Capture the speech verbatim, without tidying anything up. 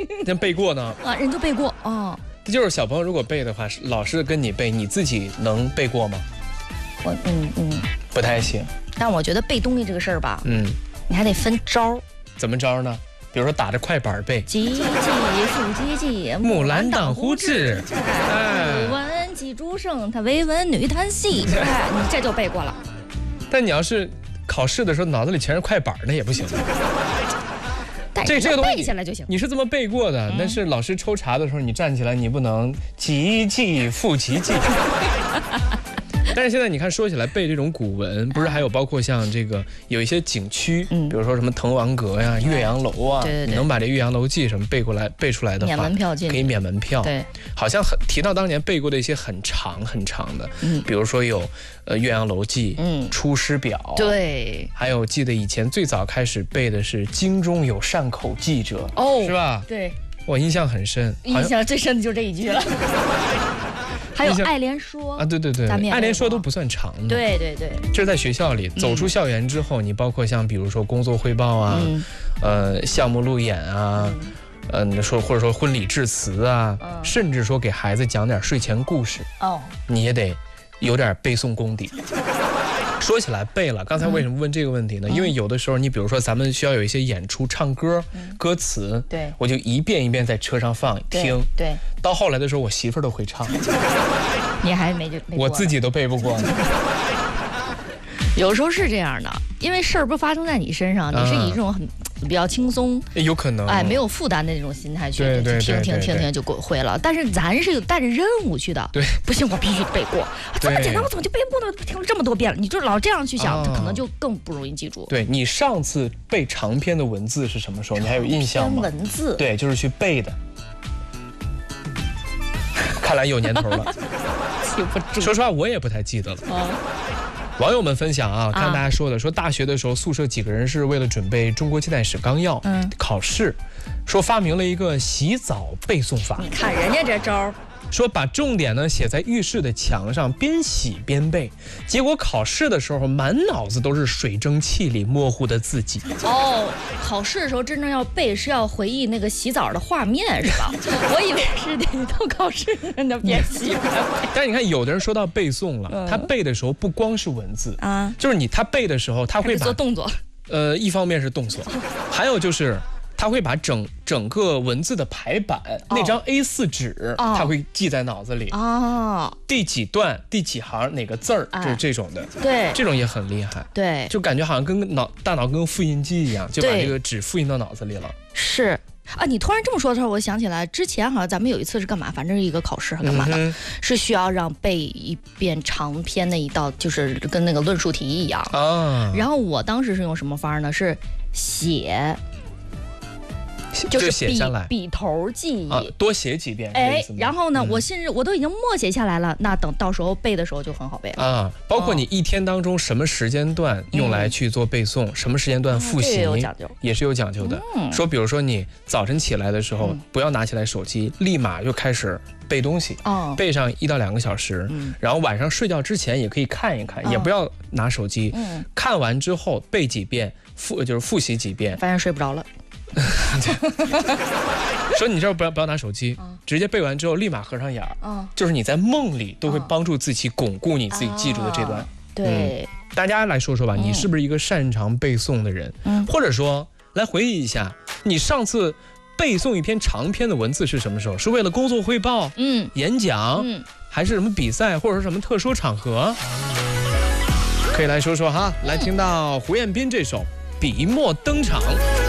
人背过呢？ 啊，人就背过哦。 这就是小朋友如果背的话，老师跟你背，你自己能背过吗？ 我嗯嗯， 不太行。 但我觉得背东西这个事儿吧， 嗯， 你还得分招。 怎么着呢？比如说打着快板背， 急急复急急， 木兰当户织， 哎，闻鸡竹声，他惟闻女弹戏，哎，你这就背过了。 但你要是考试的时候脑子里全是快板，那也不行。 这这个东西背下来就行。 你是这么背过的，但是老师抽查的时候，你站起来，你不能急急复急急。但是现在你看，说起来背这种古文，不是还有包括像这个有一些景区，嗯，比如说什么滕王阁呀、岳阳楼啊， 对对对， 你能把这《岳阳楼记》什么背过来背出来的话， 免门票进， 可以免门票。 对， 好像很提到当年背过的一些很长很长的，嗯，比如说有呃《岳阳楼记》，嗯，《出师表》， 对， 还有记得以前最早开始背的是“京中有善口记者”，哦，是吧？ 对， 我印象很深， 印象最深的就这一句了。还有爱莲说啊，对对对，爱莲说都不算长的。 对对对， 这是在学校里，走出校园之后，你包括像比如说工作汇报啊，呃，项目路演啊，嗯，说或者说婚礼致辞啊，甚至说给孩子讲点睡前故事，哦，你也得有点背诵功底。说起来背了，刚才为什么问这个问题呢？因为有的时候，你比如说咱们需要有一些演出唱歌，歌词，对，我就一遍一遍在车上放听，对，到后来的时候，我媳妇儿都会唱， 你还没就我自己都背不过呢。 有时候是这样的，因为事儿不发生在你身上，你是以这种很比较轻松， 有可能， 哎，没有负担的那种心态去听听听听就会了。但是咱是有带着任务去的， 对， 不行，我必须背过，这么简单，我怎么就背不呢？听了这么多遍了，你就老这样去想，他可能就更不容易记住。 对，你上次背长篇的文字是什么时候？你还有印象吗？ 文字， 对，就是去背的。看来有年头了， 记不住。 说实话，我也不太记得了。网友们分享啊，看大家说的，说大学的时候宿舍几个人是为了准备中国近代史纲要，嗯，考试，说发明了一个洗澡背诵法。 你看人家这招， 说把重点呢写在浴室的墙上，边洗边背，结果考试的时候满脑子都是水蒸气里模糊的字迹。 哦，考试的时候真正要背是要回忆那个洗澡的画面是吧？我以为是得到考试那边洗边背。 但是你看，有的人说到背诵了，嗯、他背的时候不光是文字啊，就是你他背的时候他会把做动作， 呃，一方面是动作，还有就是。他会把整整个文字的排版、哦、那张 A 四 纸，他、哦、会记在脑子里。哦，第几段、第几行、哪个字儿，哎、就是这种的。 对， 这种也很厉害。 对， 就感觉好像跟脑大脑跟复印机一样，就把这个纸复印到脑子里了。是啊，你突然这么说的时候，我想起来之前好像咱们有一次是干嘛？反正是一个考试，干嘛的？嗯、是需要让背一遍长篇的一道，就是跟那个论述题一样。啊。然后我当时是用什么法呢？是写。 就是写下来， 笔头记忆、啊， 多写几遍。 哎，然后呢，嗯、我甚至我都已经默写下来了，那等到时候背的时候就很好背了啊。 包括你一天当中什么时间段用来去做背诵，嗯、什么时间段复习， 也有讲究， 也是有讲究的。嗯、说，比如说你早晨起来的时候，嗯、不要拿起来手机，立马就开始背东西，哦、背上一到两个小时。嗯、然后晚上睡觉之前也可以看一看，哦、也不要拿手机。嗯、看完之后背几遍，复就是复习几遍， 发现睡不着了。 说你这不要不要拿手机，嗯、直接背完之后立马合上眼儿，嗯、就是你在梦里都会帮助自己巩固你自己记住的这段。哦、 对、 嗯，大家来说说吧，嗯、你是不是一个擅长背诵的人？嗯，或者说来回忆一下，你上次背诵一篇长篇的文字是什么时候？是为了工作汇报、嗯，演讲，嗯，还是什么比赛，或者说什么特殊场合？可以来说说哈。来听到胡彦斌这首《笔墨登场》。